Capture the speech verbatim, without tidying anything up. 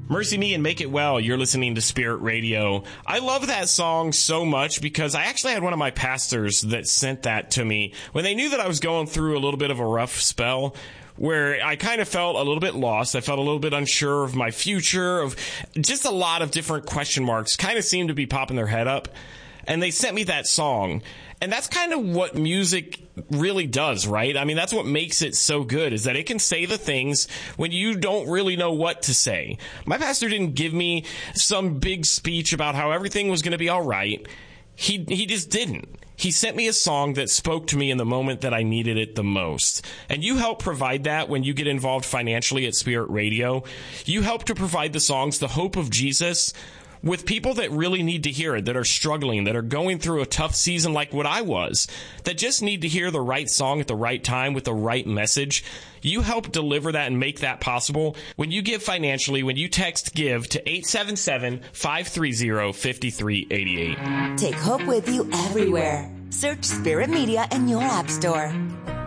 Mercy Me and Make It Well, you're listening to Spirit Radio. I love that song so much because I actually had one of my pastors that sent that to me when they knew that I was going through a little bit of a rough spell where I kind of felt a little bit lost. I felt a little bit unsure of my future, of just a lot of different question marks kind of seemed to be popping their head up. And they sent me that song. And that's kind of what music really does, right? I mean, that's what makes it so good, is that it can say the things when you don't really know what to say. My pastor didn't give me some big speech about how everything was going to be all right. He he just didn't. He sent me a song that spoke to me in the moment that I needed it the most. And you help provide that when you get involved financially at Spirit Radio. You help to provide the songs, The Hope of Jesus, with people that really need to hear it, that are struggling, that are going through a tough season like what I was, that just need to hear the right song at the right time with the right message. You help deliver that and make that possible when you give financially, when you text GIVE to eight seven seven, five three zero, five three eight eight. Take hope with you everywhere. Search Spirit Media in your app store.